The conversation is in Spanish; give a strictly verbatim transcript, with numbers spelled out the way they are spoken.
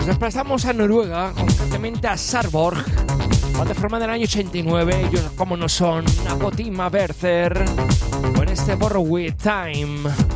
Nos desplazamos a Noruega, concretamente a Sarborg, banda formada en el año ochenta y nueve. Ellos, como no son, Napotima Berther, con este Borrow With Time.